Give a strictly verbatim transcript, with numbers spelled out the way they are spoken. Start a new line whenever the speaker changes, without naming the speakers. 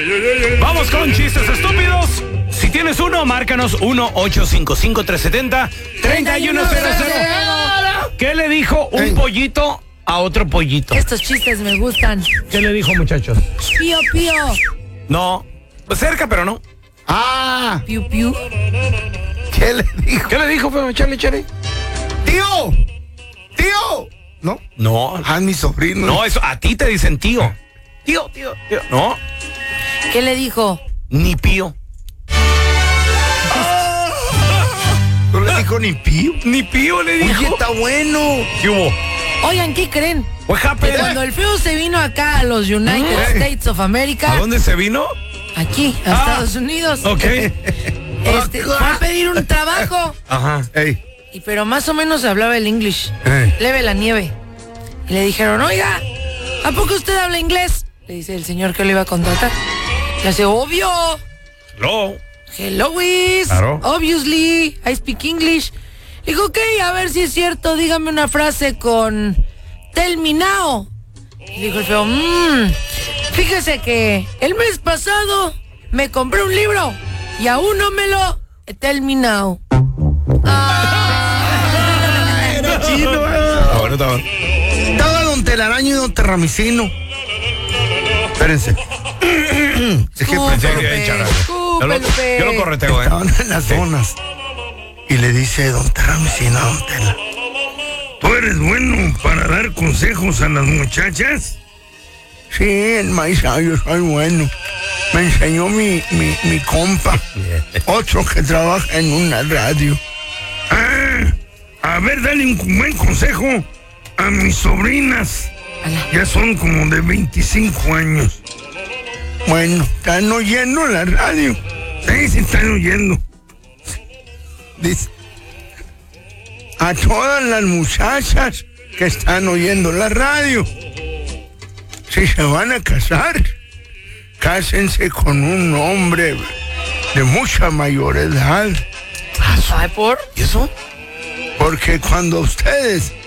Vamos con chistes estúpidos. Si tienes uno, márcanos uno ocho cinco cinco, tres siete cero, tres uno cero cero. ¿Qué le dijo un
Ey.
pollito a otro pollito?
Estos chistes me gustan.
¿Qué le dijo, muchachos?
Pío, pío.
No, pues cerca, pero no.
Ah,
Piu, piu.
¿qué le dijo?
¿Qué le dijo, feo? Chale, chale.
¡Tío! ¡Tío! ¿No?
No,
Ah, mi sobrino.
no, eso a ti te dicen tío. Tío, tío, tío. No,
¿Qué le dijo?
ni pío.
No le dijo ni pío.
Ni pío le dijo.
Oye, está bueno.
¿Qué hubo?
Oigan, ¿qué creen?
What
Que
happened?
cuando el feo se vino acá a los United
Mm.
States of America,
¿A dónde se vino?
aquí, a
Ah.
Estados Unidos,
Ok.
este, fue a pedir un trabajo,
Ajá.
Ey,
y pero más o menos hablaba el English,
ey.
leve la nieve. Y le dijeron, oiga, ¿a poco usted habla inglés? Le dice el señor que lo iba a contratar. Le hace, obvio.
Hello.
Hello, Wiz.
Claro.
Obviously, I speak English. Le dijo, ok, a ver si es cierto, dígame una frase con tell me now. Y dijo el feo, mmm, fíjese que el mes pasado me compré un libro y aún no me lo tell me now. Ah.
Era chino, eh.
Está bueno, está bueno.
Estaba don Telaraño y don Terramicino. Espérense. Es que
Escúpelo,
Sí, sí,
pe,
échala. Yo lo,
escúpelo, pe.
yo lo correteo, ¿eh?
estaban en las zonas. Y le dice don Terramicino a don Tela: ¿tú eres bueno para dar consejos a las muchachas? Sí, en maíz, yo soy bueno. Me enseñó mi, mi, mi compa, otro que trabaja en una radio. Ah, a ver, dale un buen consejo a mis sobrinas. Ya son como de veinticinco años. Bueno, ¿están oyendo la radio? Sí, sí están oyendo. Dice: a todas las muchachas que están oyendo la radio, si se van a casar, cásense con un hombre de mucha mayor edad.
Ay, ¿por?
¿Y eso?
Porque cuando ustedes